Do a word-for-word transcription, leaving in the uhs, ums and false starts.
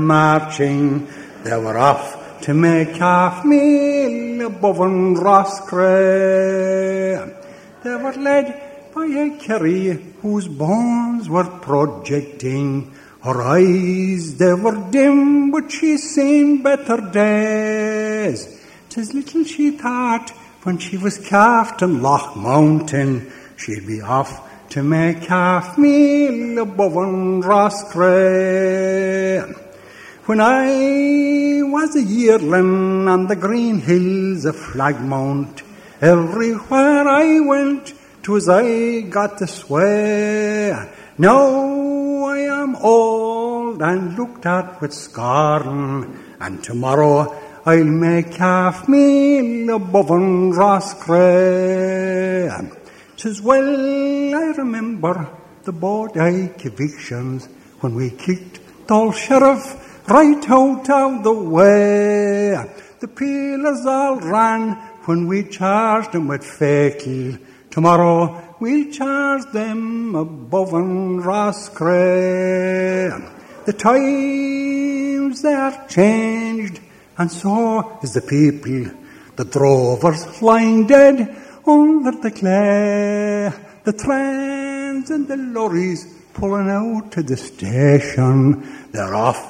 marching, they were off to make half meal above on Roscrea. They were led by a Kerry whose bones were projecting. Her eyes, they were dim, but she seen better days. 'Tis little she thought when she was calved in Loch Mountain, she'd be off to make half meal above on Roscrea. When I was a yearling on the green hills of Flagmount, everywhere I went, 'twas I got to swear. Now I am old and looked at with scorn, and tomorrow I'll make half meal above on Roscrea. 'Tis well I remember the Bodyke evictions when we kicked the old sheriff right out of the way. The peelers all ran when we charged them with fatal. Tomorrow we'll charge them above on Roscrea. The times they are changed, and so is the people. The drovers lying dead under the clay. The trains and the lorries pulling out to the station. They're off